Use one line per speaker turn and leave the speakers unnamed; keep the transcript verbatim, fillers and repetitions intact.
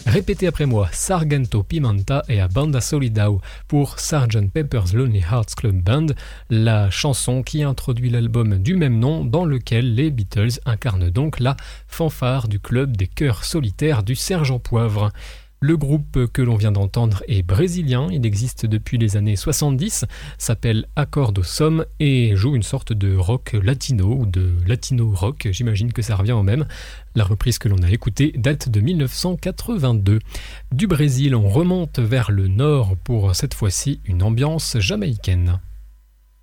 Répétez après moi, Sargento Pimenta et a Banda Solidao pour sergeant Pepper's Lonely Hearts Club Band, la chanson qui introduit l'album du même nom dans lequel les Beatles incarnent donc la fanfare du club des chœurs solitaires du Sergent Poivre. Le groupe que l'on vient d'entendre est brésilien, il existe depuis les années soixante-dix, s'appelle Accordo Som et joue une sorte de rock latino ou de latino rock, j'imagine que ça revient au même. La reprise que l'on a écoutée date de mille neuf cent quatre-vingt-deux. Du Brésil, on remonte vers le nord pour cette fois-ci une ambiance jamaïcaine.